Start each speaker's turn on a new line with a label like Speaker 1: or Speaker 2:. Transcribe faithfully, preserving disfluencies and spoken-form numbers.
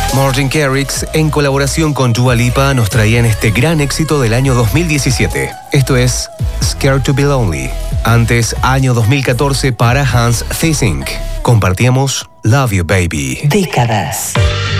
Speaker 1: Martin Garrix, en colaboración con Dua Lipa, nos traían este gran éxito del año dos mil diecisiete. Esto es Scared to be Lonely. Antes, año dos mil catorce para Hans Theessink. Compartíamos Love You Baby.
Speaker 2: Décadas.